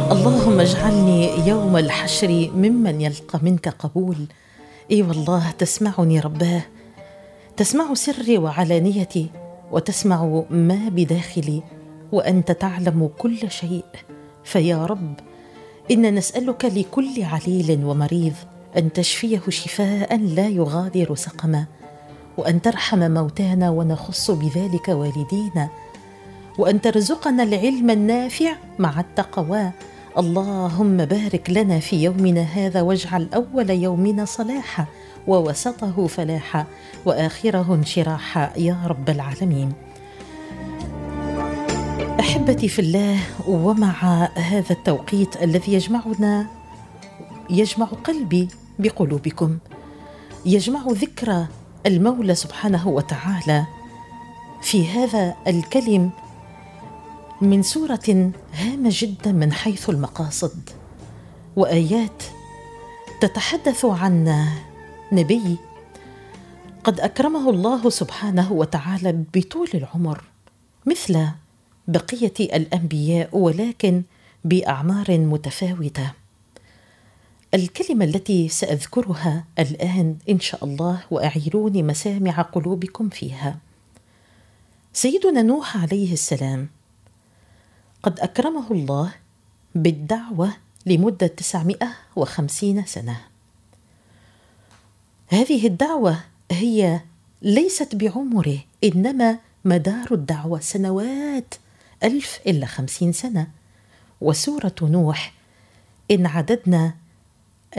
اللهم اجعلني يوم الحشر ممن يلقى منك قبول. اي والله تسمعني رباه، تسمع سري وعلانيتي، وتسمع ما بداخلي، وأنت تعلم كل شيء. فيا رب، إن نسألك لكل عليل ومريض أن تشفيه شفاء لا يغادر سقما، وأن ترحم موتانا ونخص بذلك والدينا، وأن ترزقنا العلم النافع مع التقوى. اللهم بارك لنا في يومنا هذا، واجعل أول يومنا صلاحا، ووسطه فلاحا، وآخره انشراحا يا رب العالمين. أحبتي في الله، ومع هذا التوقيت الذي يجمع قلبي بقلوبكم، يجمع ذكرى المولى سبحانه وتعالى في هذا الكلم من سورة هامة جدا من حيث المقاصد، وآيات تتحدث عن نبي قد أكرمه الله سبحانه وتعالى بطول العمر مثل بقية الأنبياء، ولكن بأعمار متفاوتة. الكلمة التي سأذكرها الآن إن شاء الله، وأعيروني مسامع قلوبكم فيها. سيدنا نوح عليه السلام قد أكرمه الله بالدعوة لمدة 950 سنة. هذه الدعوة هي ليست بعمره، إنما مدار الدعوة سنوات، 1000 إلا 50 سنة. وسورة نوح إن عددنا